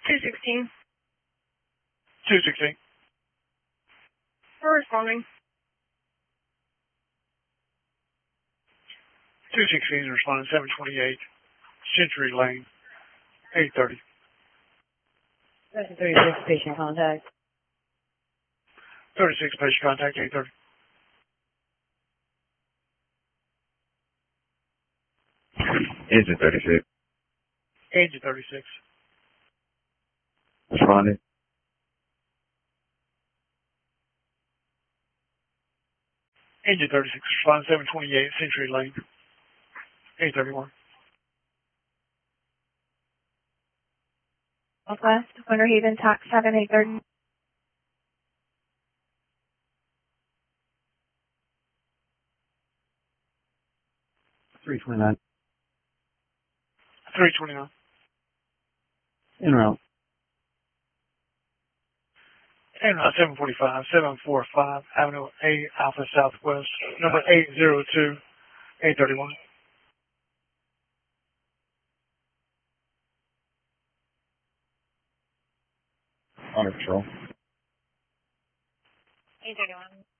216. 216. We're responding. 216 is responding 728 Century Lane, 830. 36 patient contact. 36 patient contact, 830. Engine 36. Engine 36. Responding. Engine 36 responding 728 Century Lane, 831. Northwest, Winter Haven, tax 7830. 329. 329. En route. And 745, 745 Avenue A, Alpha Southwest, number 802, 831. Under control. 831.